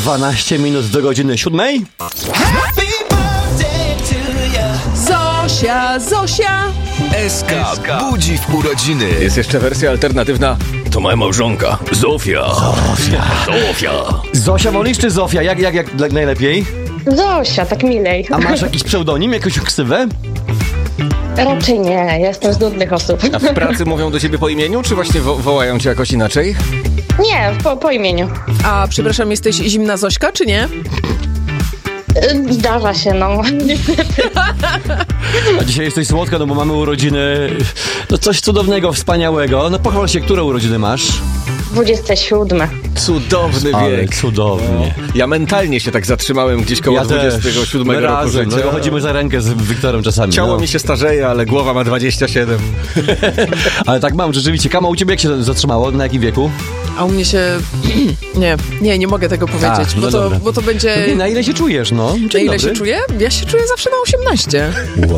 12 minut do godziny 7. Zosia! SK budzi w urodziny. Jest jeszcze wersja alternatywna. To moja małżonka, Zofia. Zosia wolisz czy Zofia? Jak najlepiej? Zosia, tak milej. A masz jakiś pseudonim, jakąś ksywę? Raczej nie, ja jestem z nudnych osób. A w pracy mówią do ciebie po imieniu, czy właśnie wołają cię jakoś inaczej? Nie, po imieniu. A przepraszam, jesteś zimna Zośka, czy nie? Zdarza się, no. A dzisiaj jesteś słodka, no bo mamy urodziny. No coś cudownego, wspaniałego. No pochwal się, które urodziny masz? 27. Cudowny Ale wiek. cudownie. Ja mentalnie się tak zatrzymałem gdzieś koło 27 roku razem, życia. dlatego chodzimy za rękę z Wiktorem czasami. Ciało mi się starzeje, ale głowa ma 27. Ale tak mam, rzeczywiście. Kama, u ciebie jak się zatrzymało? Na jakim wieku? A u mnie się... Nie mogę tego powiedzieć, no bo to będzie... No nie, na ile się czujesz, no? Dzień Na ile dobry. się czuję? Ja się czuję zawsze na 18.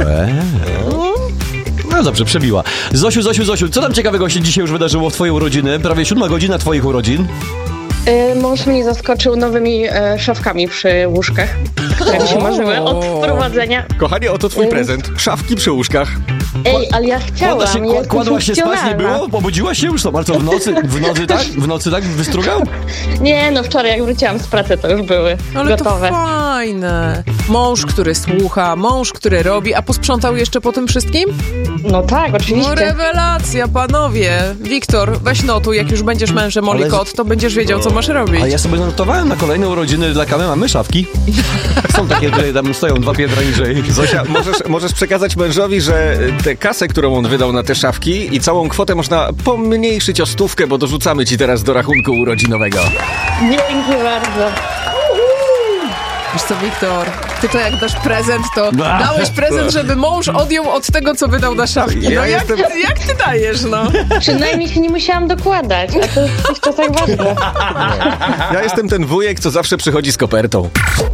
No dobrze, przebiła. Zosiu, co tam ciekawego się dzisiaj już wydarzyło w twojej urodziny? Prawie 7 godzina twoich urodzin. Mąż mnie zaskoczył nowymi szafkami przy łóżkach, które mi się marzyły od wprowadzenia. Kochanie, oto twój prezent. Szafki przy łóżkach. Ej, ale ja chciałam, Kładłaś się spać, nie było? Pobudziłaś się już? Ale co, w nocy tak? W nocy tak wystrugał? Nie, no wczoraj jak wróciłam z pracy, to już były Ale gotowe. to fajne. Mąż, który słucha, mąż, który robi, a posprzątał jeszcze po tym wszystkim? No tak, oczywiście. No rewelacja, panowie. Wiktor, weź notuj, jak już będziesz mężem Oli Kot, to będziesz wiedział, co masz robić. A ja sobie notowałem na kolejne urodziny dla Kamy, mamy szafki. Są takie, które tam stoją 2 piętra niżej. Zosia, możesz przekazać mężowi, że tę kasę, którą on wydał na te szafki i całą kwotę można pomniejszyć o 100, bo dorzucamy ci teraz do rachunku urodzinowego. Dzięki bardzo. Wiesz co, Wiktor, ty to jak dasz prezent, to dałeś prezent, żeby mąż odjął od tego, co wydał na szafki. No jak ty dajesz, no? Przynajmniej się nie musiałam dokładać, a to jest w tych czasach ważne. Ja jestem ten wujek, co zawsze przychodzi z kopertą.